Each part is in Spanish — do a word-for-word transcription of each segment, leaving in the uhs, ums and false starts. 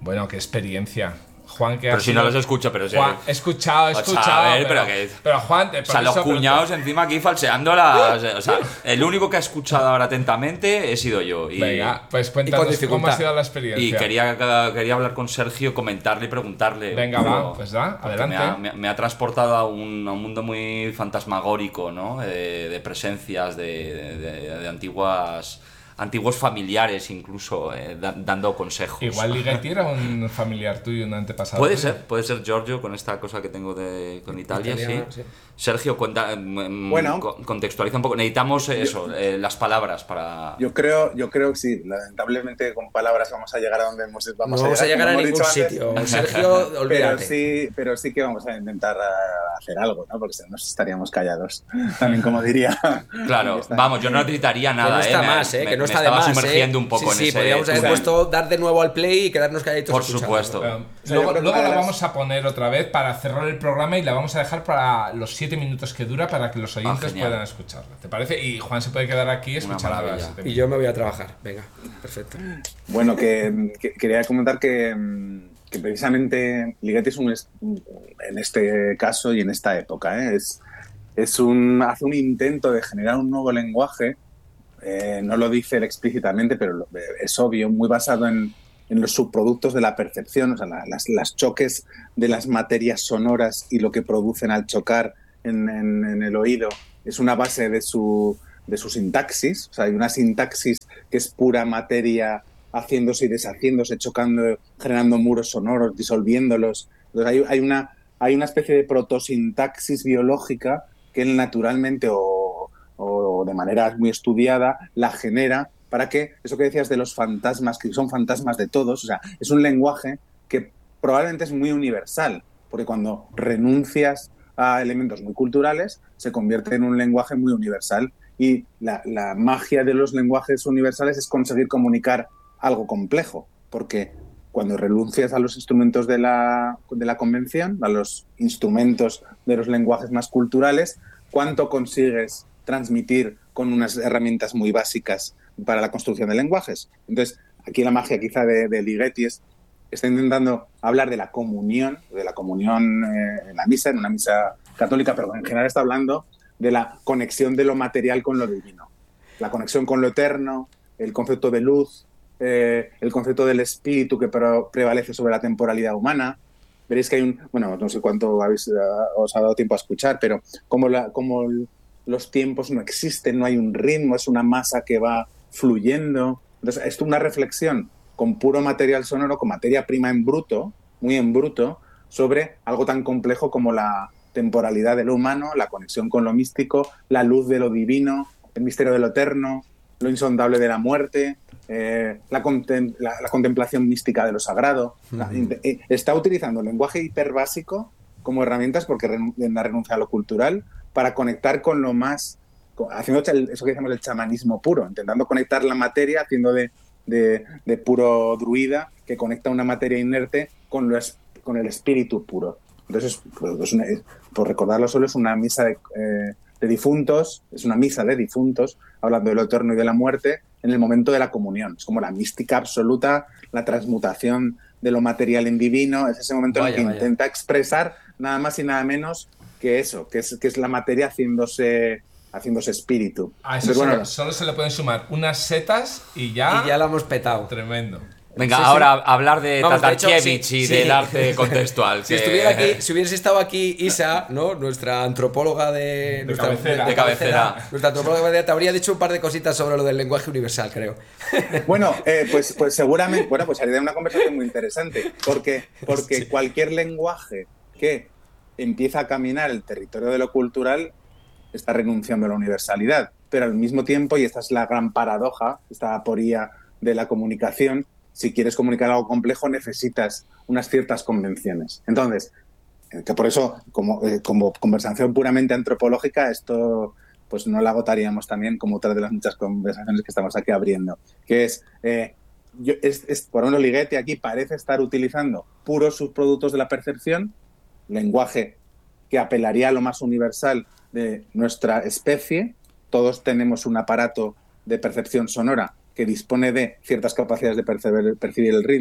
Bueno, qué experiencia. Juan, que Pero si no los escucho, pero sí. Juan, he escuchado, he O sea, escuchado. a ver, pero, pero que- pero Juan, te O sea, los eso, pero- cuñados encima aquí falseando las... O sea, el único que ha escuchado ahora atentamente he sido yo. Y, Venga, pues Y con cuéntanos cómo dificultad. ha sido la experiencia. y quería, quería hablar con Sergio, comentarle y preguntarle. Venga, pero- va, pues da, porque adelante. Me ha, me- me ha transportado a un, a un mundo muy fantasmagórico, ¿no? De, de presencias, de, de- de- de antiguas... antiguos familiares incluso eh, da- dando consejos. Igual Ligeti era un familiar tuyo, un antepasado. Puede tuyo. ser, puede ser Giorgio con esta cosa que tengo de, con Italia, Italiano, sí. sí. Sergio, cuenta, mm, Bueno. co- contextualiza un poco. Necesitamos eso, eh, las palabras para... Yo creo, yo creo que sí, lamentablemente con palabras vamos a llegar a donde hemos, vamos No vamos a llegar a como hemos ningún dicho antes. sitio. Sergio, Pero olvídate. sí, pero sí que vamos a intentar uh, hacer algo, ¿no? Porque si no nos estaríamos callados. También, como diría. Claro, Está- vamos, yo no necesitaría nada, que no está eh, me- más, ¿eh? me- que no me está de estaba más. sumergiendo ¿eh? un poco sí, en sí, ese podríamos haber túnel. puesto dar de nuevo al play y quedarnos calladitos Por escuchando. supuesto. Eh, sea, yo luego creo que luego una la de las- vamos a poner otra vez para cerrar el programa y la vamos a dejar para los siete minutos que dura para que los oyentes genial. puedan escucharla. ¿Te parece? Y Juan se puede quedar aquí escuchando maravilla. las siete Y yo me voy a trabajar. Venga, perfecto. Bueno, que, que- quería comentar que, mm, que precisamente Ligeti es un es- en este caso y en esta época, ¿eh? es, es un, hace un intento de generar un nuevo lenguaje, eh, no lo dice él explícitamente, pero lo- es obvio, muy basado en, en los subproductos de la percepción, o sea, la- las, las choques de las materias sonoras y lo que producen al chocar en, en- en el oído, es una base de su, de su sintaxis, o sea, hay una sintaxis que es pura materia haciéndose y deshaciéndose, chocando, generando muros sonoros, disolviéndolos. Entonces hay, hay, una, hay una especie de protosintaxis biológica que él naturalmente o, o de manera muy estudiada la genera para que, eso que decías de los fantasmas, que son fantasmas de todos, o sea, es un lenguaje que probablemente es muy universal, porque cuando renuncias a elementos muy culturales, se convierte en un lenguaje muy universal. Y la, la magia de los lenguajes universales es conseguir comunicar algo complejo, porque cuando renuncias a los instrumentos de la, de la convención, a los instrumentos de los lenguajes más culturales, ¿cuánto consigues transmitir con unas herramientas muy básicas para la construcción de lenguajes? Entonces, aquí la magia quizá de, de Ligeti es, está intentando hablar de la comunión, de la comunión eh, en la misa, en una misa católica, pero en general está hablando de la conexión de lo material con lo divino, la conexión con lo eterno, el concepto de luz, eh, el concepto del espíritu que pre- prevalece sobre la temporalidad humana. Veréis que hay un, bueno, no sé cuánto habéis, uh, os ha dado tiempo a escuchar, pero como, la, como el, los tiempos no existen, no hay un ritmo, es una masa que va fluyendo. Entonces, es una reflexión con puro material sonoro, con materia prima en bruto, muy en bruto, sobre algo tan complejo como la temporalidad de lo humano, la conexión con lo místico, la luz de lo divino, el misterio de lo eterno, lo insondable de la muerte, eh, la, contem la, la contemplación mística de lo sagrado. Uh-huh. la, eh, está utilizando el lenguaje hiperbásico como herramientas, porque renun la renuncia a lo cultural, para conectar con lo más, con, haciendo el, eso que decimos el chamanismo puro, intentando conectar la materia, haciendo de, de, de puro druida, que conecta una materia inerte con, lo es, con el espíritu puro. Entonces, pues, una, por recordarlo solo, es una misa de, eh, de difuntos, es una misa de difuntos, hablando de lo eterno y de la muerte, en el momento de la comunión. Es como la mística absoluta, la transmutación de lo material en divino, es ese momento vaya, en el que vaya. intenta expresar nada más y nada menos que eso, que es, que es la materia haciéndose, haciéndose espíritu. A eso Entonces, bueno, solo, solo se le pueden sumar unas setas y ya... Y ya lo hemos petado. Tremendo. Venga, sí, ahora sí. hablar de Vamos, Tatarkiewicz de hecho, sí, y sí. del arte contextual. Si, que... estuviera aquí, si hubiese estado aquí Isa, ¿no? Nuestra antropóloga de, de, nuestra, cabecera. de, de cabecera. Nuestra antropóloga de cabecera te habría dicho un par de cositas sobre lo del lenguaje universal, creo. Bueno, eh, pues, pues seguramente, bueno, pues haría una conversación muy interesante, porque, porque sí. cualquier lenguaje que empieza a caminar el territorio de lo cultural está renunciando a la universalidad, pero al mismo tiempo, y esta es la gran paradoja, esta aporía de la comunicación, si quieres comunicar algo complejo necesitas unas ciertas convenciones. Entonces, que por eso, como, eh, como conversación puramente antropológica, esto pues no la agotaríamos también como otra de las muchas conversaciones que estamos aquí abriendo, que es, eh, yo, es, es por ejemplo, Ligeti aquí parece estar utilizando puros subproductos de la percepción, lenguaje que apelaría a lo más universal de nuestra especie. Todos tenemos un aparato de percepción sonora que dispone de ciertas capacidades de percibir, percibir el ritmo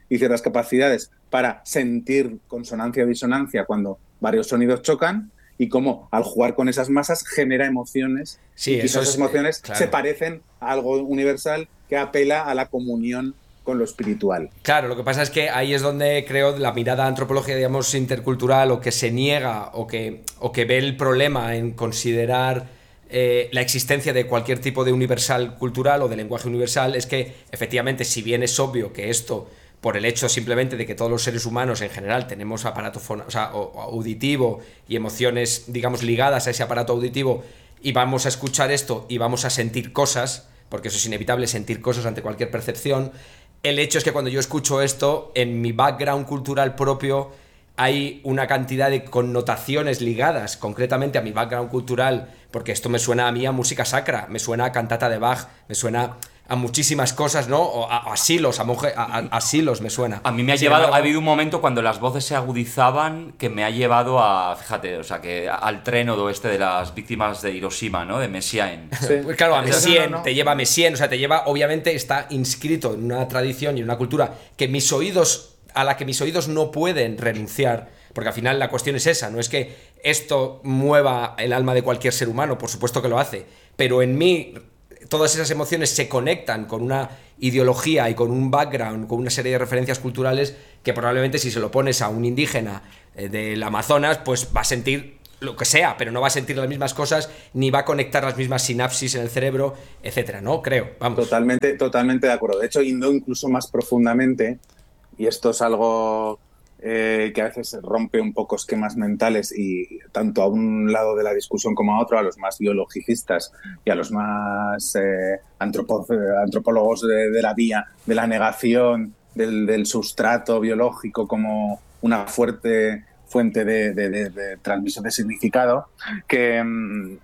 y ciertas capacidades para sentir consonancia o disonancia cuando varios sonidos chocan, y cómo al jugar con esas masas genera emociones, Sí, y eso esas es, emociones eh, claro. se parecen a algo universal que apela a la comunión con lo espiritual. Claro, lo que pasa es que ahí es donde creo la mirada antropológica, digamos, intercultural, o que se niega o que, o que ve el problema en considerar eh, la existencia de cualquier tipo de universal cultural o de lenguaje universal, es que efectivamente, si bien es obvio que esto, por el hecho simplemente de que todos los seres humanos en general tenemos aparato o sea, auditivo y emociones, digamos, ligadas a ese aparato auditivo, y vamos a escuchar esto y vamos a sentir cosas, porque eso es inevitable, sentir cosas ante cualquier percepción. El hecho es que cuando yo escucho esto, en mi background cultural propio hay una cantidad de connotaciones ligadas concretamente a mi background cultural, porque esto me suena a mí a música sacra, me suena a cantata de Bach, me suena a muchísimas cosas, ¿no? O a, a silos, a, monje, a, a, a silos me suena. A mí me ha Sin llevado, embargo, ha habido un momento cuando las voces se agudizaban que me ha llevado a, fíjate, o sea, que al tren oeste de las víctimas de Hiroshima, ¿no? De Messiaen. Sí. Pues claro, a No, no, Messiaen, no, no. te lleva a Messiaen, o sea, te lleva, obviamente está inscrito en una tradición y en una cultura que mis oídos, a la que mis oídos no pueden renunciar, porque al final la cuestión es esa, no es que esto mueva el alma de cualquier ser humano, por supuesto que lo hace, pero en mí todas esas emociones se conectan con una ideología y con un background, con una serie de referencias culturales que probablemente si se lo pones a un indígena eh, del Amazonas, pues va a sentir lo que sea, pero no va a sentir las mismas cosas, ni va a conectar las mismas sinapsis en el cerebro, etcétera, ¿no? Creo, vamos. Totalmente, totalmente de acuerdo. De hecho, yendo incluso más profundamente, y esto es algo eh, que a veces rompe un poco esquemas mentales, y tanto a un lado de la discusión como a otro, a los más biologicistas y a los más eh, antropo- antropólogos de, de la vía de la negación del, del sustrato biológico como una fuerte fuente de, de, de, de transmisión de significado, que... mm,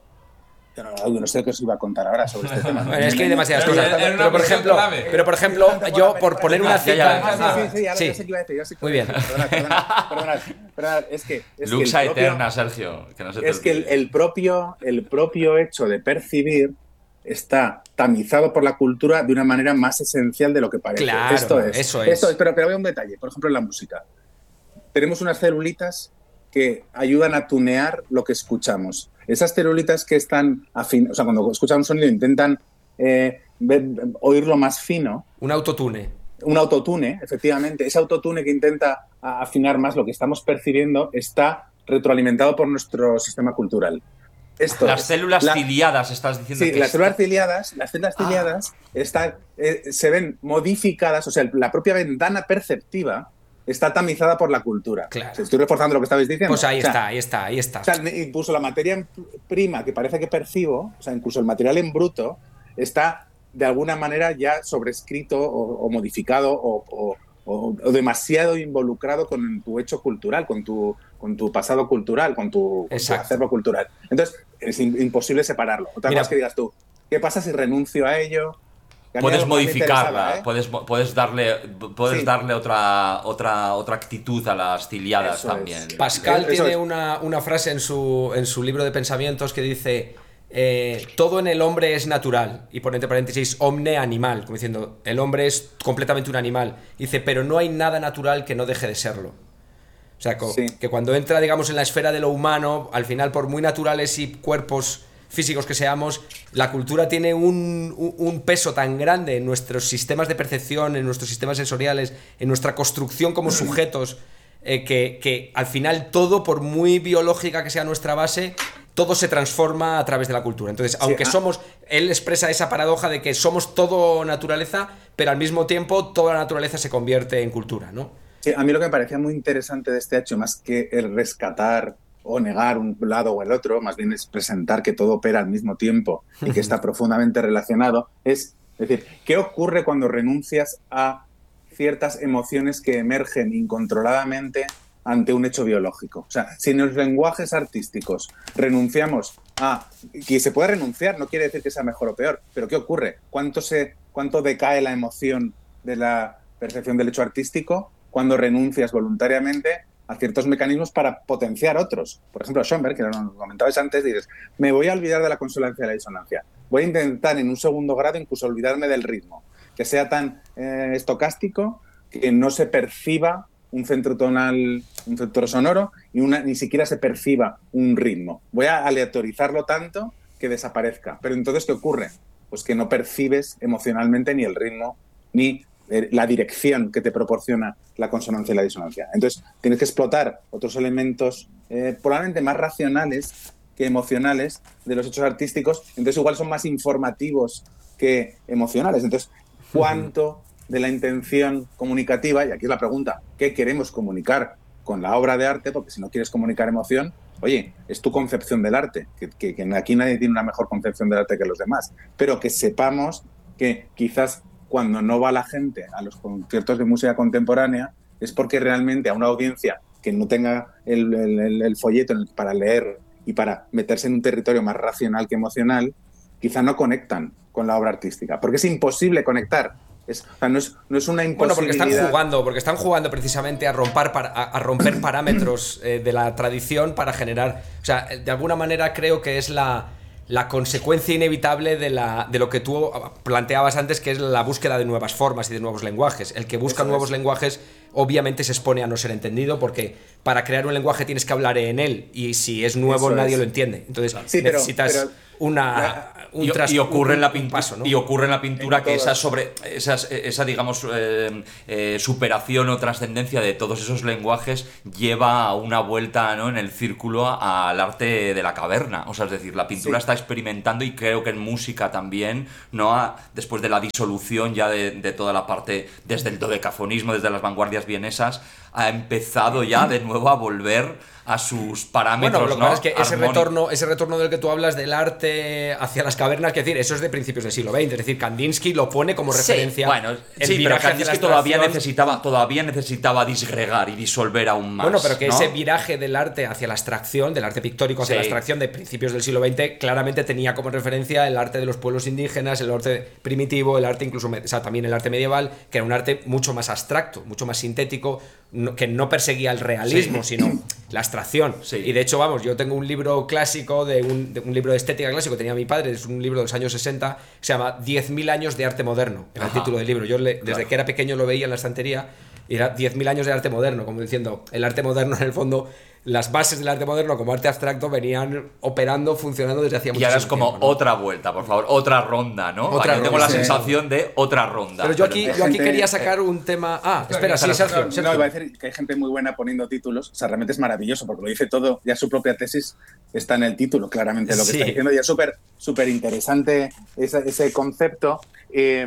no, no sé qué os iba a contar ahora sobre este tema. Bueno, es que hay demasiadas Pero cosas. era una Pero por visión ejemplo, clave. pero por ejemplo, yo por poner una Ya, ya, cita. ya. Ah, sí, sí, sí, ahora Sí. ya sé qué iba a decir, ya sé qué Muy iba a bien. decir. Perdonad, perdonad, perdonad, perdonad, es que... Es Luxa que el propio- eterna, Sergio. Que no se te Es que el, olvide. el propio, el propio hecho de percibir está tamizado por la cultura de una manera más esencial de lo que parece. Claro, esto es, eso es. Esto es, pero, pero veo un detalle, por ejemplo en la música. Tenemos unas celulitas que ayudan a tunear lo que escuchamos. Esas celulitas que están afin, o sea, cuando escuchan un sonido intentan eh, ver, oírlo más fino. Un autotune. Un autotune, efectivamente. Ese autotune que intenta afinar más lo que estamos percibiendo está retroalimentado por nuestro sistema cultural. Esto Las es. células La- ciliadas, estás diciendo Sí, que las es- células ciliadas, las células Ah. ciliadas están, eh, se ven modificadas, o sea, la propia ventana perceptiva está tamizada por la cultura. Claro. O sea, estoy reforzando lo que estabais diciendo. Pues ahí O sea, está, ahí está, ahí está. o sea, incluso la materia en prima que parece que percibo, o sea, incluso el material en bruto, está de alguna manera ya sobrescrito o, o modificado o, o- o- o demasiado involucrado con tu hecho cultural, con tu, con tu pasado cultural, con tu, con tu Exacto. acervo cultural. Entonces, es in- imposible separarlo. Otra Mira, cosa es que digas tú, ¿qué pasa si renuncio a ello? Que a mí puedes algo que me modificarla, interesaba, ¿eh? puedes, puedes darle, puedes Sí. darle otra, otra, otra actitud a las ciliadas Eso es. también. Pascal Eso tiene es. una, una frase en su, en su libro de pensamientos que dice eh, todo en el hombre es natural, y pone entre paréntesis omne animal, como diciendo el hombre es completamente un animal. Dice, pero no hay nada natural que no deje de serlo. O sea, co- Sí. que cuando entra, digamos, en la esfera de lo humano, al final, por muy naturales y cuerpos físicos que seamos, la cultura tiene un, un- un peso tan grande en nuestros sistemas de percepción, en nuestros sistemas sensoriales, en nuestra construcción como sujetos, eh, que, que al final todo, por muy biológica que sea nuestra base, todo se transforma a través de la cultura. Entonces, aunque ah. somos, él expresa esa paradoja de que somos todo naturaleza, pero al mismo tiempo toda la naturaleza se convierte en cultura, ¿no? Sí, a mí lo que me parecía muy interesante de este hecho, más que el rescatar o negar un lado o el otro, más bien es presentar que todo opera al mismo tiempo y que está profundamente relacionado, es decir, ¿qué ocurre cuando renuncias a ciertas emociones que emergen incontroladamente ante un hecho biológico? O sea, si en los lenguajes artísticos renunciamos a... que se puede renunciar, no quiere decir que sea mejor o peor, pero ¿qué ocurre? ¿Cuánto, se, cuánto decae la emoción de la percepción del hecho artístico cuando renuncias voluntariamente a ciertos mecanismos para potenciar otros? Por ejemplo, Schoenberg, que lo comentabas antes, dices, me voy a olvidar de la consonancia y la disonancia. Voy a intentar en un segundo grado incluso olvidarme del ritmo, que sea tan eh, estocástico que no se perciba un centro tonal, un centro sonoro, y una, ni siquiera se perciba un ritmo. Voy a aleatorizarlo tanto que desaparezca. Pero entonces, ¿qué ocurre? Pues que no percibes emocionalmente ni el ritmo, ni eh, la dirección que te proporciona la consonancia y la disonancia. Entonces, tienes que explotar otros elementos eh, probablemente más racionales que emocionales de los hechos artísticos. Entonces, igual son más informativos que emocionales. Entonces, ¿cuánto de la intención comunicativa, y aquí es la pregunta, ¿qué queremos comunicar con la obra de arte? Porque si no quieres comunicar emoción, oye, es tu concepción del arte, que, que, que aquí nadie tiene una mejor concepción del arte que los demás, pero que sepamos que quizás cuando no va la gente a los conciertos de música contemporánea es porque realmente a una audiencia que no tenga el, el, el folleto para leer y para meterse en un territorio más racional que emocional, quizá no conectan con la obra artística, porque es imposible conectar. Es, o sea, no, es, no es una imposibilidad. Bueno, porque están jugando, porque están jugando precisamente a romper, a, a romper parámetros eh, de la tradición para generar. O sea, de alguna manera creo que es la, la consecuencia inevitable de, la, de lo que tú planteabas antes, que es la búsqueda de nuevas formas y de nuevos lenguajes. El que busca Eso nuevos es. lenguajes obviamente se expone a no ser entendido, porque para crear un lenguaje tienes que hablar en él, y si es nuevo Eso nadie es. lo entiende. Entonces sí, pero, necesitas pero, una... Un y, tras, y ocurre en la pintura, paso, ¿no? Y ocurre en la pintura en que esa sobre esa, esa digamos eh, eh, superación o trascendencia de todos esos lenguajes lleva a una vuelta, ¿no?, en el círculo al arte de la caverna. O sea, es decir, la pintura sí. está experimentando, y creo que en música también, ¿no?, a, después de la disolución ya de, de toda la parte, desde el dodecafonismo, desde las vanguardias vienesas, ha empezado ya de nuevo a volver a sus parámetros. Bueno, lo que ¿no? pasa es que ese retorno, ese retorno del que tú hablas del arte hacia las cavernas, que decir, eso es de principios del siglo veinte, es decir, Kandinsky lo pone como sí, referencia. Bueno, sí, pero Kandinsky todavía necesitaba, todavía necesitaba disgregar y disolver aún más. Bueno, pero que ¿no? ese viraje del arte hacia la abstracción, del arte pictórico hacia sí. la abstracción de principios del siglo veinte, claramente tenía como referencia el arte de los pueblos indígenas, el arte primitivo, el arte incluso, o sea, también el arte medieval, que era un arte mucho más abstracto, mucho más sintético, no, que no perseguía el realismo, sí. sino la abstracción. Sí. Y de hecho, vamos, yo tengo un libro clásico, de un, de un libro de estética clásico que tenía mi padre, es un libro de los años sesenta, que se llama diez mil años de arte moderno, era el título del libro. Yo le, desde claro. que era pequeño lo veía en la estantería, y era diez mil años de arte moderno, como diciendo, el arte moderno en el fondo, las bases del arte moderno como arte abstracto venían operando, funcionando desde hacía mucho tiempo. Y ahora es como tiempo, ¿no? otra vuelta, por favor, otra ronda, ¿no? Otra aquí ronda, tengo la sí. sensación de otra ronda. Pero yo aquí, yo aquí quería sacar un tema... Ah, espera, sí, Sergio. No, no, iba a decir que hay gente muy buena poniendo títulos, o sea, realmente es maravilloso, porque lo dice todo, ya su propia tesis está en el título, claramente, lo que sí. está diciendo, y es súper súper interesante ese, ese concepto. Eh,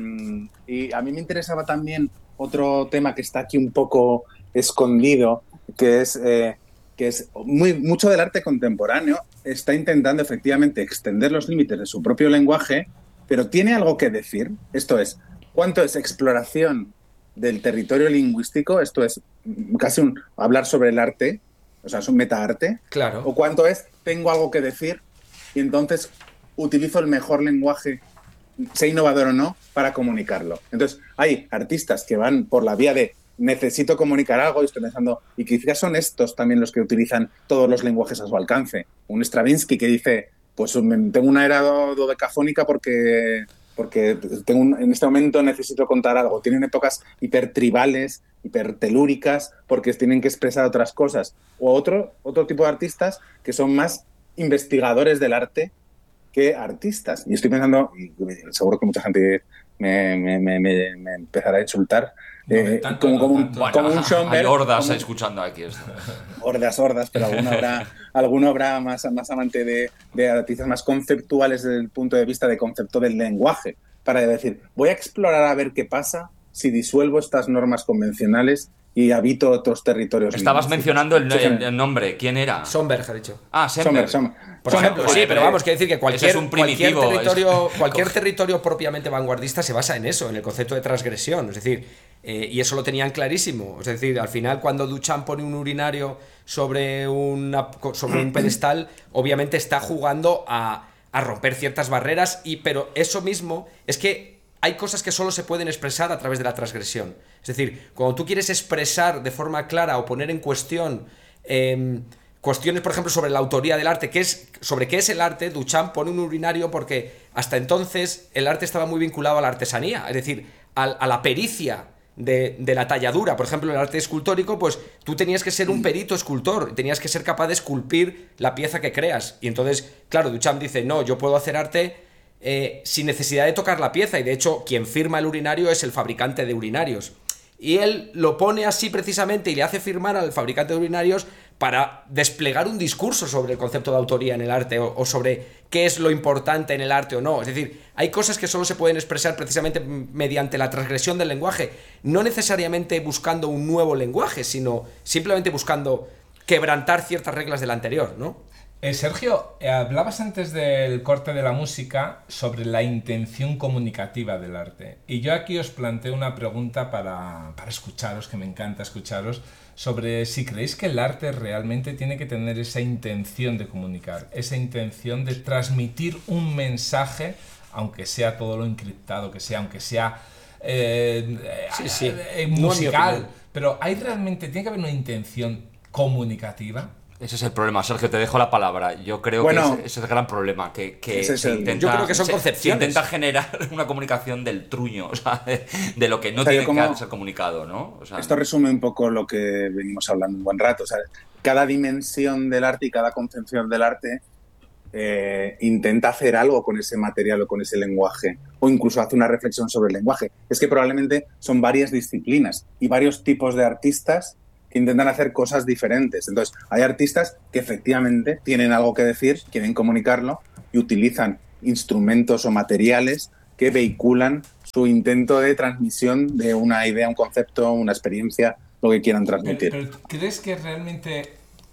y a mí me interesaba también otro tema que está aquí un poco escondido, que es... Eh, que es muy, mucho del arte contemporáneo está intentando efectivamente extender los límites de su propio lenguaje, pero tiene algo que decir. Esto es, ¿cuánto es exploración del territorio lingüístico? Esto es casi un hablar sobre el arte, o sea, es un metaarte. Claro. ¿O cuánto es, tengo algo que decir y entonces utilizo el mejor lenguaje, sea innovador o no, para comunicarlo? Entonces, hay artistas que van por la vía de necesito comunicar algo, y estoy pensando, y quizás son estos también los que utilizan todos los lenguajes a su alcance. Un Stravinsky que dice, pues tengo una era dodecafónica porque, porque tengo un, en este momento necesito contar algo. Tienen épocas hipertribales, hipertelúricas, porque tienen que expresar otras cosas. O otro, otro tipo de artistas que son más investigadores del arte que artistas. Y estoy pensando, y seguro que mucha gente me, me, me, me, me empezará a insultar, Eh, no, tanto, como, como, un, bueno, como un Schoenberg. Hay hordas como, escuchando aquí esto. Hordas, hordas, pero alguno habrá, alguno habrá más, más amante de, de artistas más conceptuales desde el punto de vista de concepto del lenguaje, para decir, voy a explorar a ver qué pasa si disuelvo estas normas convencionales y habito otros territorios. Estabas mencionando el, el, el nombre, ¿quién era? Schoenberg, ha dicho. Ah, Schoenberg. Schoenberg, Schoenberg. Por ejemplo, sí, pero vamos, quiere decir que cualquier, es un cualquier, territorio, cualquier territorio propiamente vanguardista se basa en eso, en el concepto de transgresión. Es decir, eh, y eso lo tenían clarísimo. Es decir, al final, cuando Duchamp pone un urinario sobre, una, sobre un pedestal, obviamente está jugando a, a romper ciertas barreras, y, pero eso mismo es que hay cosas que solo se pueden expresar a través de la transgresión. Es decir, cuando tú quieres expresar de forma clara o poner en cuestión eh, cuestiones, por ejemplo, sobre la autoría del arte, que es, sobre qué es el arte, Duchamp pone un urinario porque hasta entonces el arte estaba muy vinculado a la artesanía, es decir, a, a la pericia de, de la talladura. Por ejemplo, en el arte escultórico, pues tú tenías que ser un perito escultor, tenías que ser capaz de esculpir la pieza que creas. Y entonces, claro, Duchamp dice, no, yo puedo hacer arte eh, sin necesidad de tocar la pieza. Y de hecho, quien firma el urinario es el fabricante de urinarios. Y él lo pone así precisamente y le hace firmar al fabricante de urinarios para desplegar un discurso sobre el concepto de autoría en el arte o, o sobre qué es lo importante en el arte o no. Es decir, hay cosas que solo se pueden expresar precisamente mediante la transgresión del lenguaje, no necesariamente buscando un nuevo lenguaje, sino simplemente buscando quebrantar ciertas reglas del anterior, ¿no? Eh, Sergio, eh, hablabas antes del corte de la música sobre la intención comunicativa del arte. Y yo aquí os planteo una pregunta para, para escucharos, que me encanta escucharos, sobre si creéis que el arte realmente tiene que tener esa intención de comunicar, esa intención de transmitir un mensaje, aunque sea todo lo encriptado que sea, aunque sea eh, sí, sí. Eh, musical. Pero ¿hay realmente, tiene que haber una intención comunicativa? Ese es el problema, Sergio, te dejo la palabra. Yo creo bueno, que ese, ese es el gran problema, que, que es se el, intenta, yo creo que son se, concepciones. se intenta generar una comunicación del truño, o sea, de, de lo que no o sea, tiene como, que ser comunicado, ¿no? O sea, esto resume un poco lo que venimos hablando un buen rato. O sea, cada dimensión del arte y cada concepción del arte eh, intenta hacer algo con ese material o con ese lenguaje, o incluso hace una reflexión sobre el lenguaje. Es que probablemente son varias disciplinas y varios tipos de artistas que intentan hacer cosas diferentes. Entonces, hay artistas que efectivamente tienen algo que decir, quieren comunicarlo y utilizan instrumentos o materiales que vehiculan su intento de transmisión de una idea, un concepto, una experiencia, lo que quieran transmitir. Pero, pero ¿crees que realmente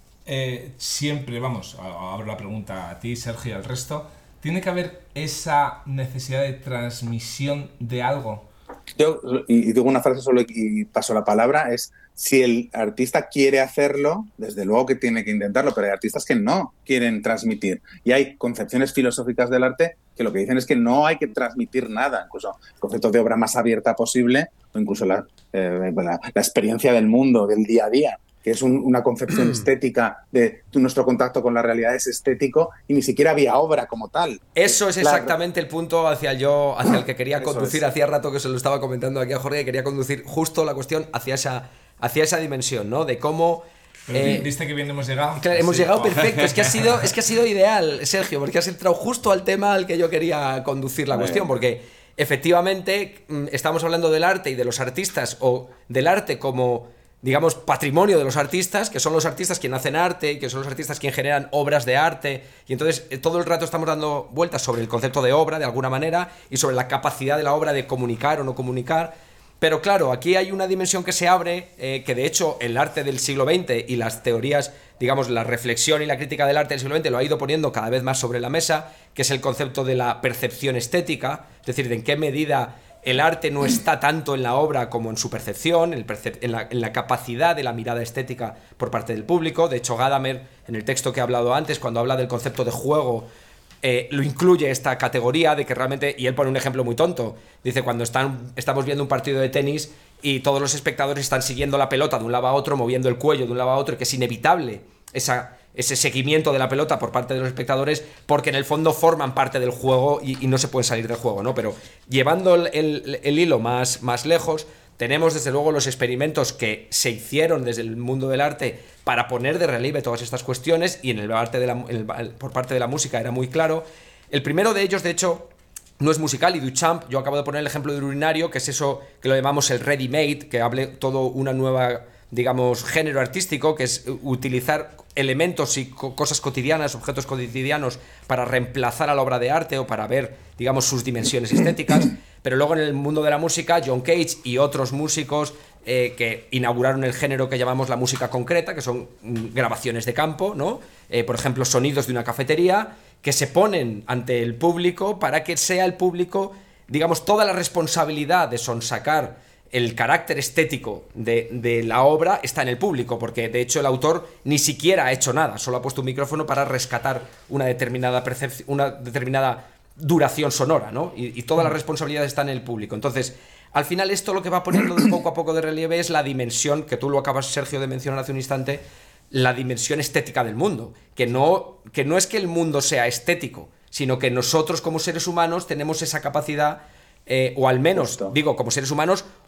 eh, siempre, vamos, abro la pregunta a ti, Sergio, y al resto, tiene que haber esa necesidad de transmisión de algo? Yo, y digo una frase solo y paso la palabra, es si el artista quiere hacerlo, desde luego que tiene que intentarlo, pero hay artistas que no quieren transmitir. Y hay concepciones filosóficas del arte que lo que dicen es que no hay que transmitir nada, incluso el concepto de obra más abierta posible, o incluso la, eh, la, la experiencia del mundo, del día a día, que es un, una concepción estética de nuestro contacto con la realidad es estético y ni siquiera había obra como tal. Eso es exactamente claro. El punto hacia el yo, hacia el que quería Eso conducir. Es. Hacía rato que se lo estaba comentando aquí a Jorge, que quería conducir justo la cuestión hacia esa, hacia esa dimensión, ¿no? De cómo... Pero eh, ¿viste que bien hemos llegado? Claro, hemos sí. llegado perfecto. Es que, ha sido, es que ha sido ideal, Sergio, porque has entrado justo al tema al que yo quería conducir la Muy cuestión, bien. Porque efectivamente estamos hablando del arte y de los artistas, o del arte como... digamos, patrimonio de los artistas, que son los artistas quienes hacen arte y que son los artistas quienes generan obras de arte. Y entonces todo el rato estamos dando vueltas sobre el concepto de obra, de alguna manera, y sobre la capacidad de la obra de comunicar o no comunicar. Pero claro, aquí hay una dimensión que se abre, eh, que de hecho el arte del siglo veinte y las teorías, digamos, la reflexión y la crítica del arte del siglo veinte lo ha ido poniendo cada vez más sobre la mesa, que es el concepto de la percepción estética, es decir, de en qué medida... el arte no está tanto en la obra como en su percepción, en, el percep- en, la, en la capacidad de la mirada estética por parte del público. De hecho, Gadamer, en el texto que he hablado antes, cuando habla del concepto de juego, eh, lo incluye esta categoría de que realmente, y él pone un ejemplo muy tonto, dice cuando están, estamos viendo un partido de tenis y todos los espectadores están siguiendo la pelota de un lado a otro, moviendo el cuello de un lado a otro, y que es inevitable esa... ese seguimiento de la pelota por parte de los espectadores, porque en el fondo forman parte del juego y, y no se pueden salir del juego, ¿no? Pero llevando el, el, el hilo más, más lejos, tenemos desde luego los experimentos que se hicieron desde el mundo del arte para poner de relieve todas estas cuestiones, y en el arte de la, en el, por parte de la música era muy claro. El primero de ellos, de hecho, no es musical, y Duchamp, yo acabo de poner el ejemplo del urinario, que es eso que lo llamamos el ready-made, que hable todo una nueva, digamos, género artístico, que es utilizar elementos y co- cosas cotidianas, objetos cotidianos, para reemplazar a la obra de arte o para ver, digamos, sus dimensiones estéticas. Pero luego en el mundo de la música, John Cage y otros músicos eh, que inauguraron el género que llamamos la música concreta, que son mm, grabaciones de campo, ¿no? Eh, por ejemplo, sonidos de una cafetería, que se ponen ante el público para que sea el público, digamos, toda la responsabilidad de sonsacar el carácter estético de, de la obra está en el público, porque de hecho el autor ni siquiera ha hecho nada, solo ha puesto un micrófono para rescatar una determinada percepción, una determinada duración sonora, ¿no? Y, y toda la responsabilidad está en el público. Entonces, al final esto lo que va poniendo de poco a poco de relieve es la dimensión, que tú lo acabas, Sergio, de mencionar hace un instante, la dimensión estética del mundo, que no, que no es que el mundo sea estético, sino que nosotros como seres humanos tenemos esa capacidad, eh, o al menos, Justo. digo, como seres humanos,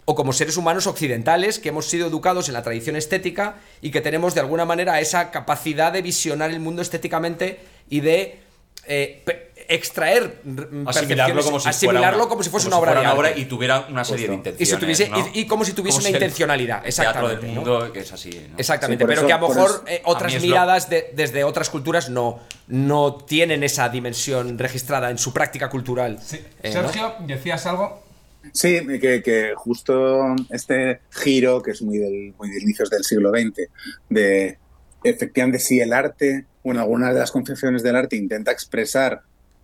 o como seres humanos occidentales que hemos sido educados en la tradición estética y que tenemos de alguna manera esa capacidad de visionar el mundo estéticamente y de eh, extraer asimilarlo como si asimilarlo fuera una, como si fuese como una, si obra, fuera una de obra y tuviera una serie Justo. de intenciones, y, si tuviese, ¿no? y, y como si tuviese como una si intencionalidad, exactamente, teatro del mundo, ¿no? que es así, ¿no? Exactamente, sí, pero eso, que a lo mejor eh, otras a miradas lo... de, desde otras culturas no, no tienen esa dimensión registrada en su práctica cultural. Sí. Eh, Sergio, ¿no? ¿Decías algo? Sí, que, que justo este giro, que es muy, del, muy de inicios del siglo veinte, de efectivamente si el arte, bueno, algunas de las concepciones del arte intenta expresar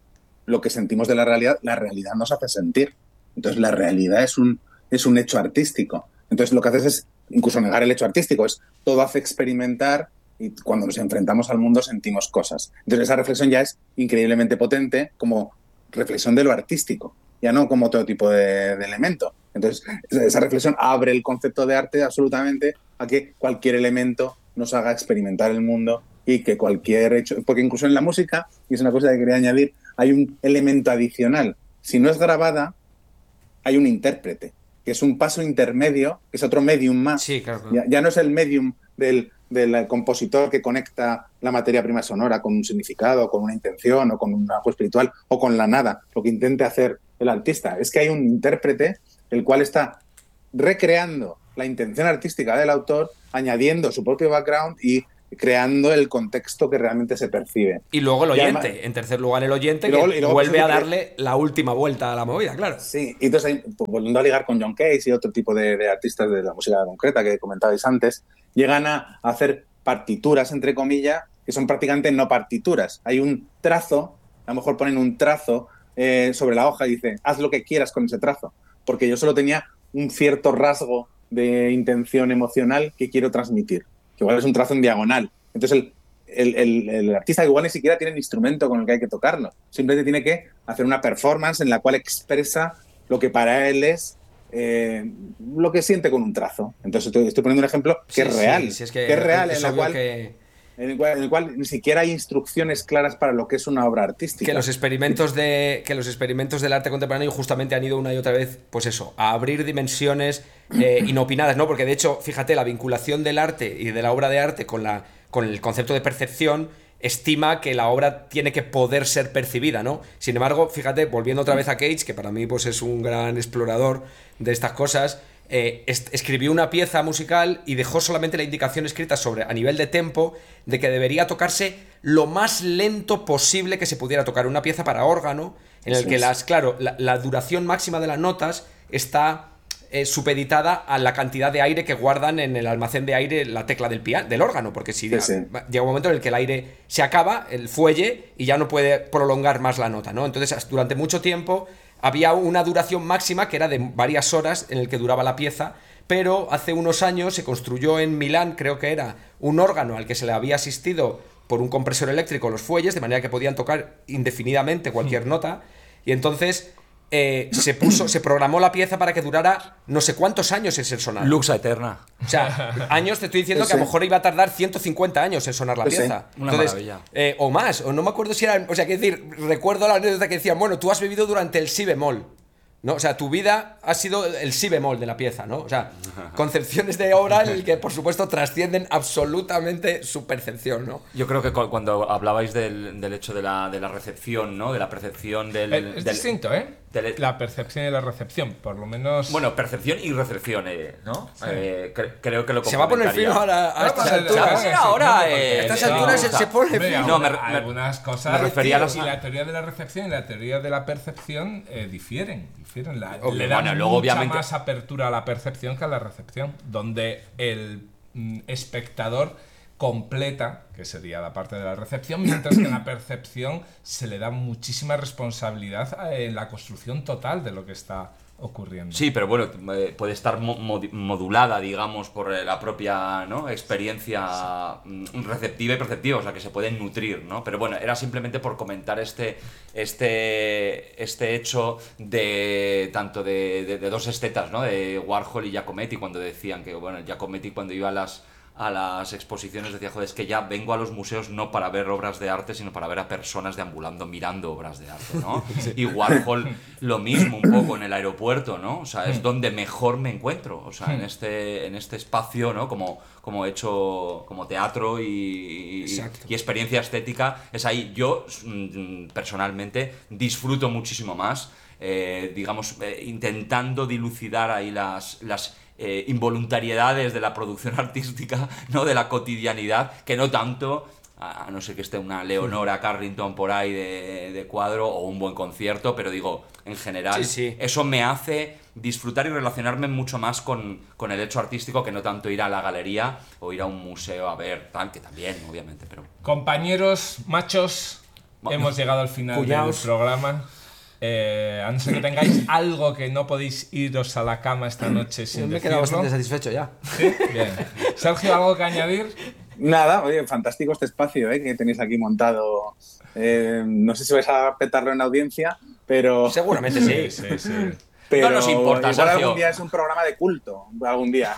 lo que sentimos de la realidad, la realidad nos hace sentir. Entonces la realidad es un, es un hecho artístico. Entonces lo que haces es incluso negar el hecho artístico, es todo hace experimentar y cuando nos enfrentamos al mundo sentimos cosas. Entonces esa reflexión ya es increíblemente potente como reflexión de lo artístico, ya no como otro tipo de, de elemento. Entonces esa reflexión abre el concepto de arte absolutamente a que cualquier elemento nos haga experimentar el mundo y que cualquier hecho, porque incluso en la música, y es una cosa que quería añadir, hay un elemento adicional. Si no es grabada, hay un intérprete, que es un paso intermedio, que es otro medium más. Sí, claro, claro. Ya, ya no es el medium del, del compositor que conecta la materia prima sonora con un significado, con una intención o con un algo espiritual o con la nada, lo que intente hacer el artista. Es que hay un intérprete el cual está recreando la intención artística del autor, añadiendo su propio background y creando el contexto que realmente se percibe. Y luego el oyente, además, en tercer lugar el oyente, luego, que luego, vuelve a que... darle la última vuelta a la movida, claro. Sí, y entonces, pues, volviendo a ligar con John Cage y otro tipo de, de artistas de la música concreta que comentabais antes, llegan a hacer partituras, entre comillas, que son prácticamente no partituras. Hay un trazo, a lo mejor ponen un trazo eh, sobre la hoja y dicen, haz lo que quieras con ese trazo, porque yo solo tenía un cierto rasgo de intención emocional que quiero transmitir, que igual es un trazo en diagonal. Entonces el, el, el, el artista igual ni siquiera tiene el instrumento con el que hay que tocarlo, simplemente tiene que hacer una performance en la cual expresa lo que para él es eh, lo que siente con un trazo. Entonces estoy, estoy poniendo un ejemplo que Sí, es real, sí, sí, es que, que es real, es en, la obvio cual, que... en, el cual, en el cual ni siquiera hay instrucciones claras para lo que es una obra artística. Que los experimentos de que los experimentos del arte contemporáneo justamente han ido una y otra vez, pues eso, a abrir dimensiones eh, inopinadas, ¿no? Porque de hecho, fíjate, la vinculación del arte y de la obra de arte con la con el concepto de percepción estima que la obra tiene que poder ser percibida, ¿no? Sin embargo, fíjate, volviendo otra vez a Cage, que para mí pues es un gran explorador de estas cosas, eh, est- escribió una pieza musical y dejó solamente la indicación escrita sobre, a nivel de tempo, de que debería tocarse lo más lento posible que se pudiera tocar. Una pieza para órgano, en el Eso que es. las, claro, la, la duración máxima de las notas está eh, supeditada a la cantidad de aire que guardan en el almacén de aire la tecla del piano, del órgano, porque si Sí, sí. llega un momento en el que el aire se acaba, el fuelle, y ya no puede prolongar más la nota, ¿no? Entonces, durante mucho tiempo había una duración máxima que era de varias horas en el que duraba la pieza, pero hace unos años se construyó en Milán, creo que era, un órgano al que se le había asistido por un compresor eléctrico los fuelles, de manera que podían tocar indefinidamente cualquier nota, y entonces eh, se puso, se programó la pieza para que durara no sé cuántos años en ser sonada. Luxa eterna. O sea, años te estoy diciendo Sí, que a lo sí. mejor iba a tardar ciento cincuenta años en sonar la Sí, sí. pieza. Una Entonces, maravilla. eh, o más, o no me acuerdo si era. O sea, quiero decir, recuerdo la anécdota que decían, bueno, tú has vivido durante el si bemol, ¿no? O sea, tu vida ha sido el si bemol de la pieza, ¿no? O sea, concepciones de obra en el que, por supuesto, trascienden absolutamente su percepción, ¿no? Yo creo que cu- cuando hablabais del, del hecho de la, de la recepción, ¿no? De la percepción del... Eh, es del- distinto, ¿eh? del- La percepción y la recepción, por lo menos... Bueno, percepción y recepción, eh, ¿no? Eh, cre- creo que lo Se va a poner complementaría. fino ahora a No, estas pues, alturas. sí, ahora, eh, porque a estas eso- alturas se- se pone Hombre, fino. No, me- alguna- me- algunas cosas... me refería a Tío, las- y la teoría de la recepción y la teoría de la percepción eh, difieren. difieren. La, Obvio. le dan Bueno, luego, mucha obviamente- más apertura a la percepción que a la recepción, donde el mm, espectador completa, que sería la parte de la recepción, mientras que en la percepción se le da muchísima responsabilidad en la construcción total de lo que está ocurriendo. Sí, pero bueno, eh, puede estar mo- modi- modulada, digamos, por eh, la propia, ¿no? experiencia mm, receptiva y perceptiva, o sea, que se pueden nutrir, ¿no? Pero bueno, era simplemente por comentar este, este, este hecho de tanto de, de- de dos estetas, ¿no? De Warhol y Giacometti, cuando decían que, bueno, Giacometti cuando iba a las a las exposiciones decía, joder, es que ya vengo a los museos no para ver obras de arte, sino para ver a personas deambulando mirando obras de arte, ¿no? Sí. Y Warhol lo mismo un poco en el aeropuerto, ¿no? O sea, es mm. donde mejor me encuentro, o sea, mm. en este en este espacio, ¿no? Como, como he hecho como teatro y, y, y experiencia estética, es ahí. Yo, personalmente, disfruto muchísimo más, eh, digamos, eh, intentando dilucidar ahí las... las Eh, involuntariedades de la producción artística, ¿no? De la cotidianidad, que no tanto, a no ser que esté una Leonora Carrington por ahí de, de cuadro o un buen concierto, pero digo, en general, sí, sí. eso me hace disfrutar y relacionarme mucho más con, con el hecho artístico que no tanto ir a la galería o ir a un museo a ver, tal, que también, obviamente, pero... Compañeros, machos, Ma- hemos llegado al final Cuñaos. del programa. Eh, a no ser que tengáis algo que no podéis iros a la cama esta noche sin decirlo. Me he quedado bastante satisfecho ya. ¿Sí? Bien. Sergio, ¿algo que añadir? Nada, oye, fantástico este espacio ¿eh? que tenéis aquí montado. Eh, no sé si vais a petarlo en audiencia, pero... Seguramente sí. sí, sí, sí. Pero no nos importa, igual Sergio. Algún día es un programa de culto, algún día.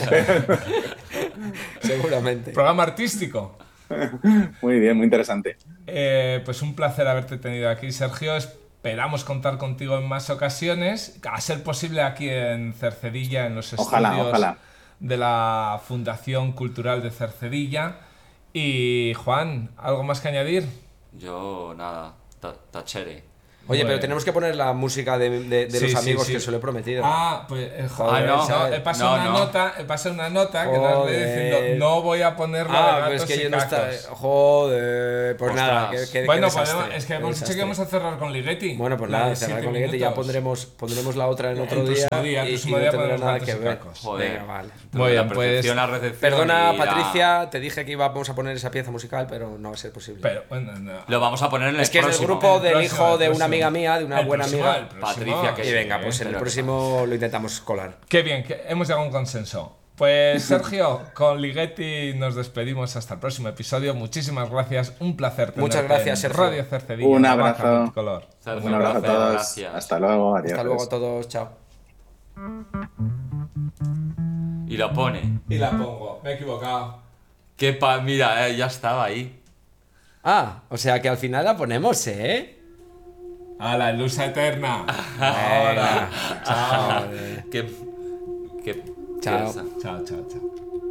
Seguramente. Programa artístico. Muy bien, muy interesante. Eh, pues un placer haberte tenido aquí, Sergio. Esperamos contar contigo en más ocasiones, a ser posible aquí en Cercedilla, en los ojalá, estudios ojalá. de la Fundación Cultural de Cercedilla. Y Juan, ¿algo más que añadir? Yo nada, tachere. Oye, bueno. Pero tenemos que poner la música de, de, de sí, los amigos sí, sí. que se lo he prometido. Ah, pues eh, joder, ah, no, no, he pasado no, una no. nota, he pasado una nota que nos le diciendo no voy a poner la ah, de gatos es que y yo no cacos. está, joder, pues Ostras. nada, que, que, bueno, que podemos, es que hemos dicho que vamos a cerrar con Ligeti. Bueno, pues nada, cerrar con Ligeti, ya pondremos pondremos la otra en otro el día, día y, y no día tendrá nada que ver. Joder, venga, vale. Muy bien, pues la recepción perdona Patricia, te dije que íbamos a poner esa pieza musical, pero no va a ser posible. Pero bueno, no. Lo vamos a poner en el Es que es el grupo del hijo de una amiga mía, de una buena amiga. Patricia, que y venga, pues en el próximo lo intentamos colar. Qué bien, que hemos llegado a un consenso. Pues Sergio, con Ligeti nos despedimos hasta el próximo episodio. Muchísimas gracias, un placer tenerte. Muchas gracias, en Sergio. Radio Cercedilla. Un abrazo. Sergio, un abrazo a todos. Gracias. Hasta luego, adiós. Hasta luego a todos, chao. Y la pone. Y la pongo, me he equivocado. Qué pa... Mira, eh, ya estaba ahí. Ah, o sea que al final la ponemos, ¿eh? A la luz eterna. Ahora. Chao. Qué, qué Chao. Chao, chao, chao.